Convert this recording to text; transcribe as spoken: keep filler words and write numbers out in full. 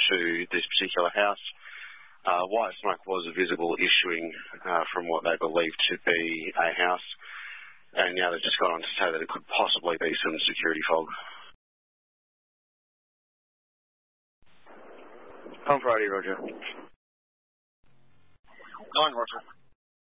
to this particular house. Uh, white smoke was visible issuing uh, from what they believed to be a house, and now they've just gone on to say that it could possibly be some security fog. On Friday, Roger. Nine, Roger.